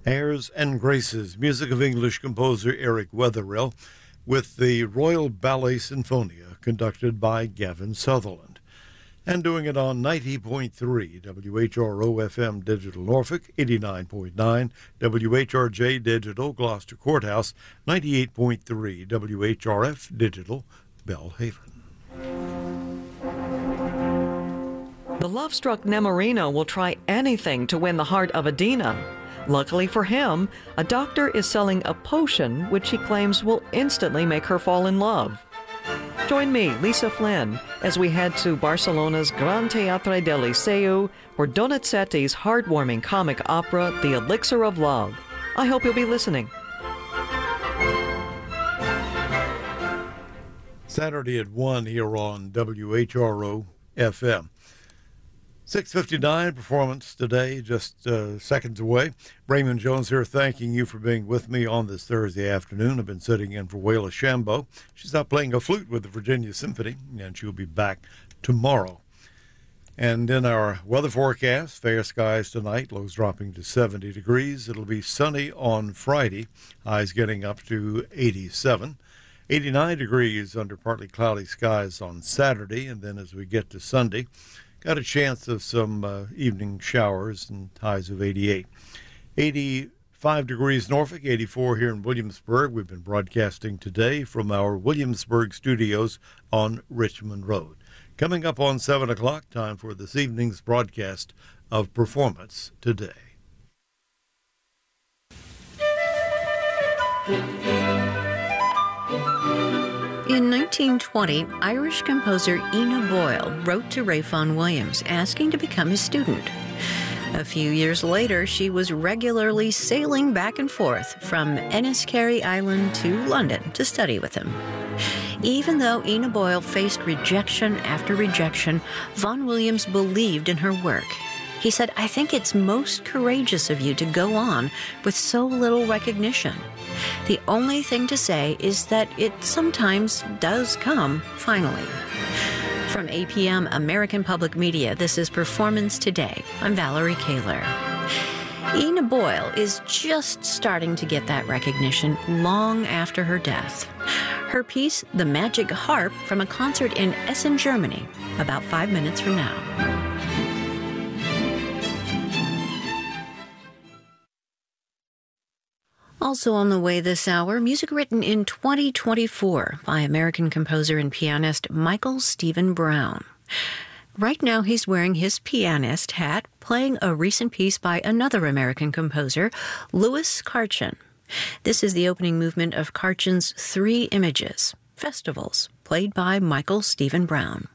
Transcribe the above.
Airs and Graces, music of English composer Eric Wetherill, with the Royal Ballet Sinfonia, conducted by Gavin Sutherland. And doing it on 90.3 WHRO FM Digital Norfolk, 89.9 WHRJ Digital Gloucester Courthouse, 98.3 WHRF Digital Belhaven. The love-struck Nemorino will try anything to win the heart of Adina. Luckily for him, a doctor is selling a potion which he claims will instantly make her fall in love. Join me, Lisa Flynn, as we head to Barcelona's Gran Teatre del Liceu for Donizetti's heartwarming comic opera, The Elixir of Love. I hope you'll be listening. Saturday at 1 here on WHRO FM. 6:59 performance today, just seconds away. Raymond Jones here, thanking you for being with me on this Thursday afternoon. I've been sitting in for Wayla Shambo. She's out playing a flute with the Virginia Symphony, and she'll be back tomorrow. And in our weather forecast, fair skies tonight, lows dropping to 70 degrees. It'll be sunny on Friday, highs getting up to 87. 89 degrees under partly cloudy skies on Saturday, and then as we get to Sunday, got a chance of some evening showers and highs of 88. 85 degrees Norfolk, 84 here in Williamsburg. We've been broadcasting today from our Williamsburg studios on Richmond Road. Coming up on 7 o'clock, time for this evening's broadcast of Performance Today. In 1920, Irish composer Ina Boyle wrote to Ray Vaughan Williams asking to become his student. A few years later, she was regularly sailing back and forth from Enniskerry Island to London to study with him. Even though Ina Boyle faced rejection after rejection, Vaughan Williams believed in her work. He said, "I think it's most courageous of you to go on with so little recognition. The only thing to say is that it sometimes does come, finally." From APM American Public Media, this is Performance Today. I'm Valerie Kaler. Ina Boyle is just starting to get that recognition long after her death. Her piece, The Magic Harp, from a concert in Essen, Germany, about 5 minutes from now. Also on the way this hour, music written in 2024 by American composer and pianist Michael Stephen Brown. Right now he's wearing his pianist hat, playing a recent piece by another American composer, Louis Karchin. This is the opening movement of Karchin's Three Images, Festivals, played by Michael Stephen Brown.